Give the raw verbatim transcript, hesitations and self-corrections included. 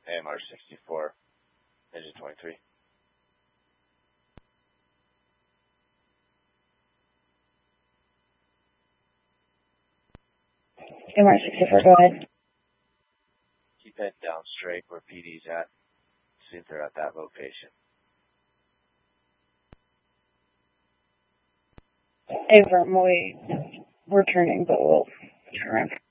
A M R sixty-four, engine twenty-three. A M R sixty-four, go ahead. Keep heading down straight where P D's at. See if they're at that location. Affirm, we, we're turning, but we'll turn around.